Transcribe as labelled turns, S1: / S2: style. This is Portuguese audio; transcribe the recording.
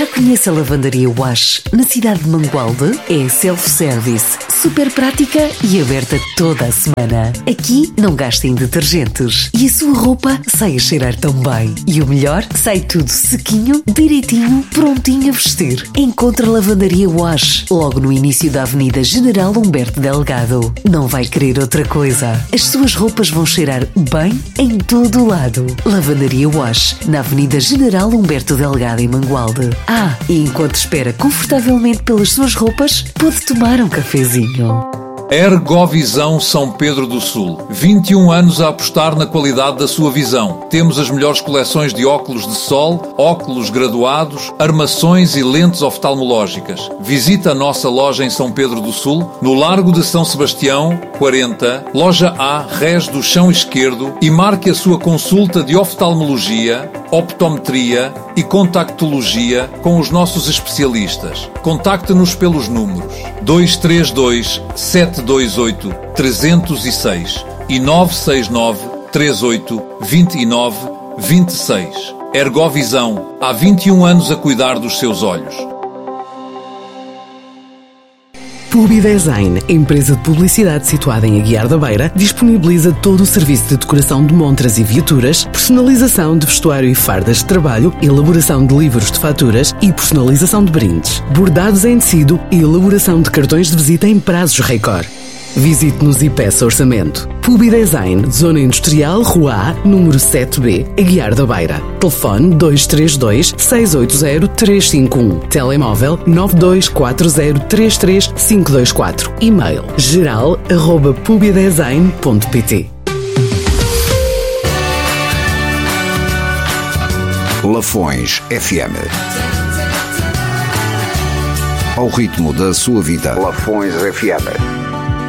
S1: Já conhece a Lavandaria Wash na cidade de Mangualde? É self-service, super prática e aberta toda a semana. Aqui não gasta em detergentes e a sua roupa sai a cheirar tão bem. E o melhor, sai tudo sequinho, direitinho, prontinho a vestir. Encontra a Lavandaria Wash logo no início da Avenida General Humberto Delgado. Não vai querer outra coisa. As suas roupas vão cheirar bem em todo o lado. Lavandaria Wash na Avenida General Humberto Delgado em Mangualde. E enquanto espera confortavelmente pelas suas roupas, pode tomar um cafezinho.
S2: Ergovisão São Pedro do Sul. 21 anos a apostar na qualidade da sua visão. Temos as melhores coleções de óculos de sol, óculos graduados, armações e lentes oftalmológicas. Visita a nossa loja em São Pedro do Sul, no Largo de São Sebastião, 40, Loja A, Rés do Chão Esquerdo, e marque a sua consulta de oftalmologia, optometria e contactologia com os nossos especialistas. Contacte-nos pelos números 232 728 306 e 969 38 29 26. Ergovisão, há 21 anos a cuidar dos seus olhos.
S3: Publidesign, empresa de publicidade situada em Aguiar da Beira, disponibiliza todo o serviço de decoração de montras e viaturas, personalização de vestuário e fardas de trabalho, elaboração de livros de faturas e personalização de brindes, bordados em tecido e elaboração de cartões de visita em prazos recorde. Visite-nos e peça orçamento. Publidesign, Zona Industrial, Rua A, número 7B, Aguiar da Beira. Telefone 232 680 351. Telemóvel 9240 33524. E-mail geral@publidesign.pt.
S4: Lafões FM. Ao ritmo da sua vida. Lafões FM.